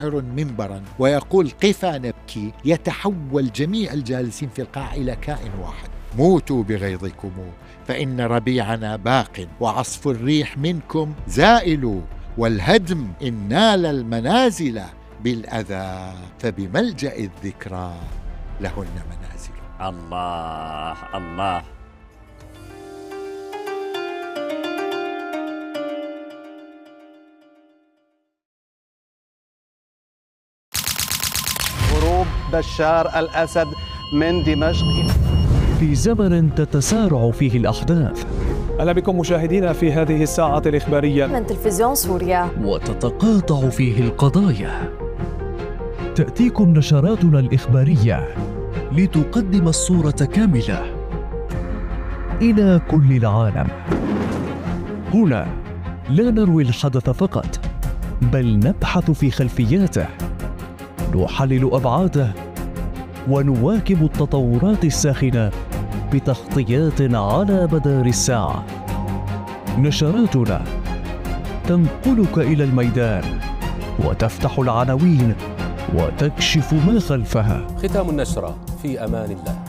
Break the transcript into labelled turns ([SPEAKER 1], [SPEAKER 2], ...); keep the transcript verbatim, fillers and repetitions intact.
[SPEAKER 1] منبرا ويقول قفا نبكي، يتحول جميع الجالسين في القاعة إلى كائن واحد. موتوا بغيظكم فإن ربيعنا باق، وعصف الريح منكم زائل، والهدم إن نال المنازل بالأذى، فبملجأ الذكرى لهن منازل.
[SPEAKER 2] الله الله.
[SPEAKER 3] هروب بشار الأسد من دمشق
[SPEAKER 4] في زمن تتسارع فيه الأحداث.
[SPEAKER 5] أهلا بكم مشاهدينا في هذه الساعة الإخبارية
[SPEAKER 6] من تلفزيون سوريا،
[SPEAKER 4] وتتقاطع فيه القضايا. تأتيكم نشراتنا الإخبارية لتقدم الصورة كاملة إلى كل العالم. هنا لا نروي الحدث فقط، بل نبحث في خلفياته، نحلل أبعاده، ونواكب التطورات الساخنة بتغطيات على مدار الساعة. نشراتنا تنقلك إلى الميدان وتفتح العناوين وتكشف ما خلفها.
[SPEAKER 7] ختام النشرة، في أمان الله.